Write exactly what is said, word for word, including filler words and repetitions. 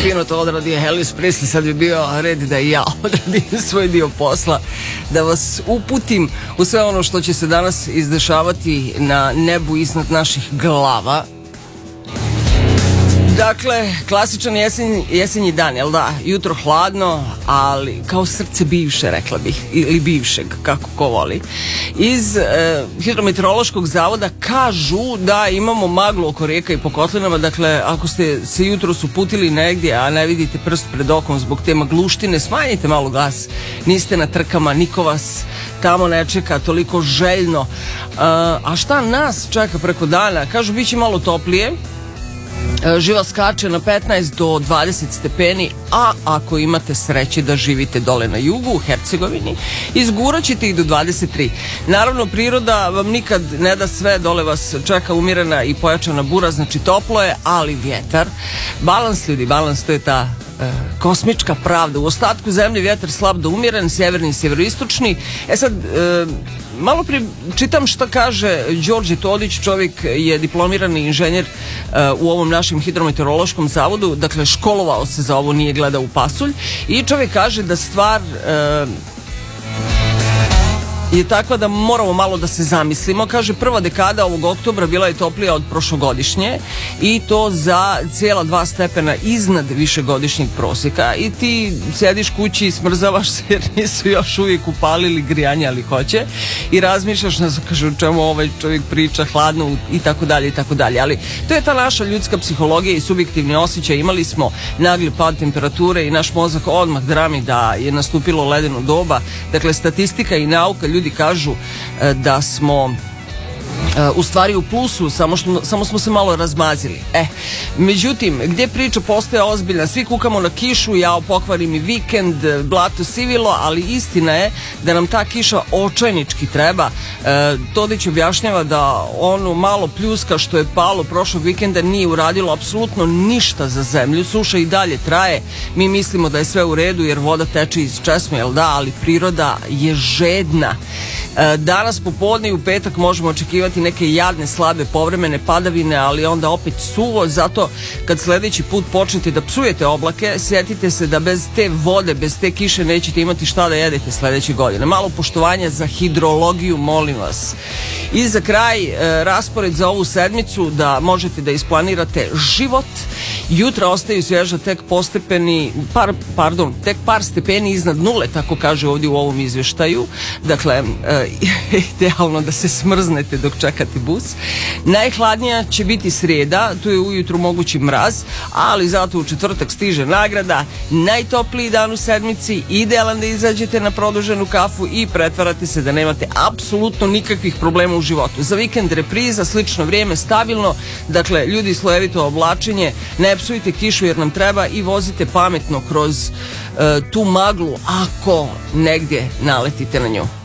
fino to odradio Elvis Presley, sad bi bio red da i ja odradim svoj dio posla, da vas uputim u sve ono što će se danas izdešavati na nebu iznad naših glava. Dakle, klasičan jesen, jesenji dan, jel da? Jutro hladno, ali kao srce bivše, rekla bih, ili bivšeg, kako ko voli. Iz e, Hidrometeorološkog zavoda kažu da imamo maglu oko rijeka i po kotlinama, dakle, ako ste se jutros uputili negdje, a ne vidite prst pred okom zbog te magluštine, smanjite malo gas, niste na trkama, niko vas tamo ne čeka toliko željno. E, a šta nas čeka preko dana? Kažu, bit će malo toplije, živa skače na petnaest do dvadeset stepeni, a ako imate sreće da živite dole na jugu u Hercegovini, izgurat ćete ih do dvadeset tri. Naravno, priroda vam nikad ne da sve, dole vas čeka umjerena i pojačana bura, znači toplo je, ali vjetar. Balans, ljudi, balans, to je ta e, kosmička pravda. U ostatku zemlje vjetar slab do umjeren, sjeverni i sjeveroistočni. E sad, e, malo prije čitam šta kaže Đorđe Todić, čovjek je diplomirani inženjer uh, u ovom našem hidrometeorološkom zavodu, dakle školovao se za ovo, nije gledao u pasulj, i čovjek kaže da stvar uh, je takva da moramo malo da se zamislimo. Kaže, prva dekada ovog oktobra bila je toplija od prošlogodišnje i to za cijela dva stepena iznad višegodišnjeg prosjeka, i ti sediš kući i smrzavaš se jer nisu još uvijek upalili grijanje, ali hoće, i razmišljaš, ne znam, kaže, o čemu ovaj čovjek priča, hladno i tako dalje i tako dalje, ali to je ta naša ljudska psihologija i subjektivni osjećaj. Imali smo nagli pad temperature i naš mozak odmah drami da je nastupilo ledeno doba. Dakle, statistika i nauka, ljudi kažu da smo u stvari u plusu, samo, što, samo smo se malo razmazili. E, međutim, gdje priča postaje ozbiljna, svi kukamo na kišu, ja pokvarim i vikend, blato sivilo, ali istina je da nam ta kiša očajnički treba. E, Todić objašnjava da ono malo pljuska što je palo prošlog vikenda nije uradilo apsolutno ništa za zemlju, suša i dalje traje, mi mislimo da je sve u redu jer voda teče iz česme, jel da, ali priroda je žedna. E, danas popodne i u petak možemo očekivati neke jadne, slabe, povremene padavine, ali onda opet suvo, zato kad sljedeći put počnete da psujete oblake, sjetite se da bez te vode, bez te kiše nećete imati šta da jedete sljedeće godine. Malo poštovanja za hidrologiju, molim vas. I za kraj, e, raspored za ovu sedmicu, da možete da isplanirate život. Jutra ostaju svježa tek postepeni, par, pardon, tek par stepeni iznad nule, tako kaže ovdje u ovom izvještaju. Dakle, e, idealno da se smrznete dok čekate bus. Najhladnija će biti srijeda, tu je ujutru mogući mraz, ali zato u četvrtak stiže nagrada. Najtopliji dan u sedmici, idealan da izađete na produženu kafu i pretvarate se da nemate apsolutno nikakvih problema u životu. Za vikend repriza, slično vrijeme, stabilno, dakle, ljudi, slojevito oblačenje, ne psujte kišu jer nam treba i vozite pametno kroz uh, tu maglu ako negdje naletite na nju.